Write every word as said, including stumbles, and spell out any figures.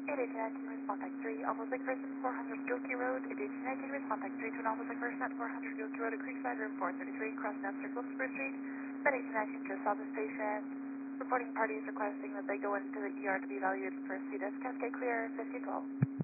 eight eight nineteen, respond type three, almost like person, four hundred Gilkey Road, eight eight nineteen, respond type three to an almost like person at four hundred Gilkey Road at Creekside, room four thirty-three, crossing up Circle Spruce Street, med eight nineteen, just saw the station. Reporting parties requesting that they go into the E R to be evaluated for C D S cascade clear, fifty twelve.